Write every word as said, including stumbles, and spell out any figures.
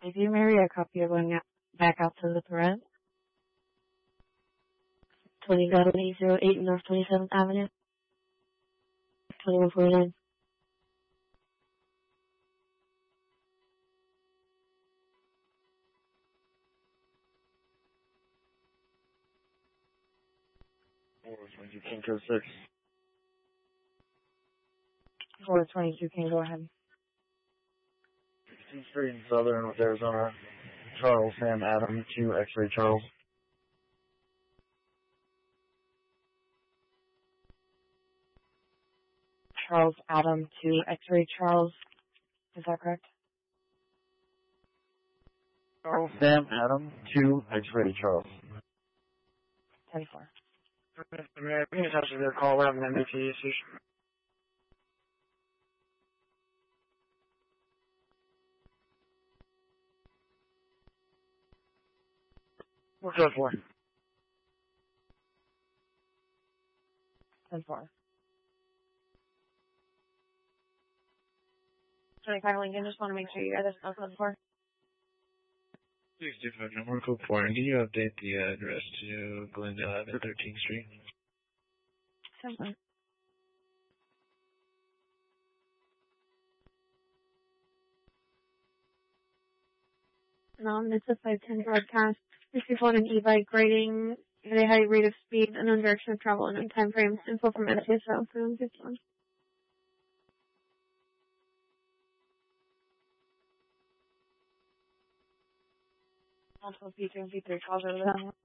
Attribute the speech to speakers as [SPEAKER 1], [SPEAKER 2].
[SPEAKER 1] If you marry a copy of going out, back out to the thread, twenty thousand eight oh eight North twenty-seventh Avenue, twenty-one forty-nine.
[SPEAKER 2] twenty-two King Code six.
[SPEAKER 1] four twenty-two King, go ahead.
[SPEAKER 2] sixteenth Street in Southern with Arizona. Charles Sam Adam two X-Ray Charles.
[SPEAKER 1] Charles Adam two X-Ray Charles. Is that correct?
[SPEAKER 2] Charles Sam Adam two X-Ray Charles.
[SPEAKER 1] ten four.
[SPEAKER 3] May I touch their call eleven M B T station? What's that for?
[SPEAKER 1] ten four. twenty-five Lincoln, just want to make sure you guys are code four.
[SPEAKER 4] six two five number code four. And can you update the uh, address to Glendale Avenue, thirteenth Street?
[SPEAKER 1] ten four. Um, it's a five ten broadcast. If you want an e-bike grading at a high rate of speed, unknown direction of travel, and time frames, info from N C S O for one fifty-one. Multiple P two and P three calls over the